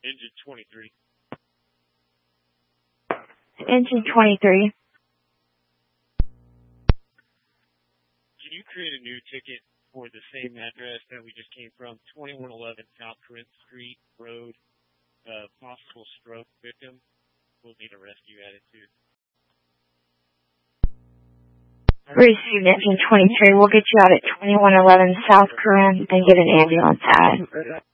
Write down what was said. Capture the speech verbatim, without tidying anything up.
Engine twenty-three. Engine twenty-three. Can you create a new ticket for the same address that we just came from? twenty-one eleven South Corinth Street Road. Uh, possible stroke victim. We'll need a rescue added too. Received engine twenty-three. We'll get you out at twenty-one eleven South Corinth and get an ambulance out.